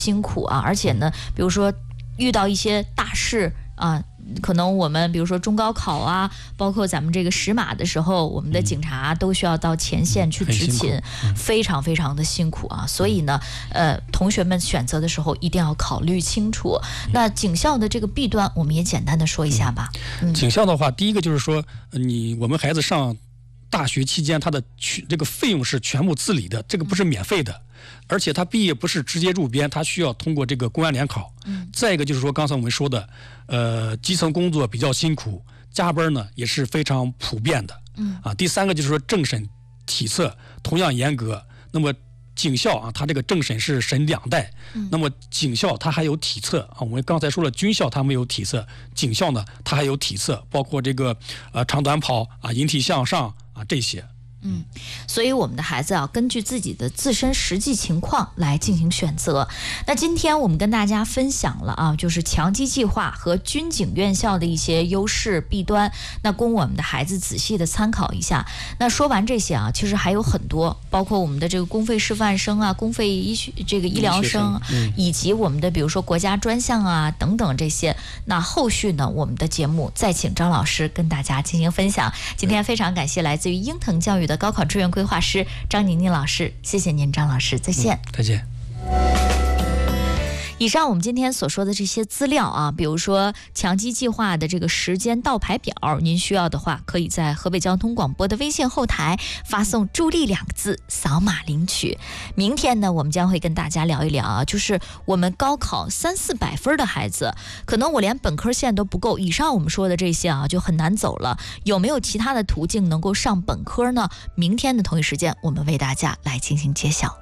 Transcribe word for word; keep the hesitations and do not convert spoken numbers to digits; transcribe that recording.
辛苦啊，而且呢，比如说遇到一些大事啊。可能我们比如说中高考啊，包括咱们这个识马的时候，我们的警察都需要到前线去执勤，嗯、非常非常的辛苦啊。所以呢，呃，同学们选择的时候一定要考虑清楚。那警校的这个弊端，我们也简单的说一下吧。 嗯、警校的话，第一个就是说，你我们孩子上大学期间，他的这个费用是全部自理的，这个不是免费的。而且他毕业不是直接入编，他需要通过这个公安联考。嗯、再一个就是说，刚才我们说的，呃，基层工作比较辛苦，加班呢也是非常普遍的。嗯啊，第三个就是说政审体测同样严格。那么警校啊，它这个政审是审两代。嗯、那么警校它还有体测啊，我们刚才说了，军校它没有体测，警校呢它还有体测，包括这个呃长短跑啊、引体向上啊这些。 嗯，所以我们的孩子啊，根据自己的自身实际情况来进行选择。那今天我们跟大家分享了啊，就是强基计划和军警院校的一些优势弊端，那供我们的孩子仔细的参考一下。那说完这些啊，其实还有很多，包括我们的这个公费师范生啊、公费医学这个医疗生，嗯、以及我们的比如说国家专项啊等等这些。那后续呢，我们的节目再请张老师跟大家进行分享。今天非常感谢来自于鹰腾教育的高考志愿规划师张宁宁老师，谢谢您，张老师，再见。 嗯、再见。 以上我们今天所说的这些资料啊，比如说强基计划的这个时间倒排表，您需要的话，可以在河北交通广播的微信后台发送"助力"两个字，扫码领取。明天呢，我们将会跟大家聊一聊啊，就是我们高考三四百分的孩子，可能我连本科线都不够，以上我们说的这些啊，就很难走了。有没有其他的途径能够上本科呢？明天的同一时间，我们为大家来进行揭晓。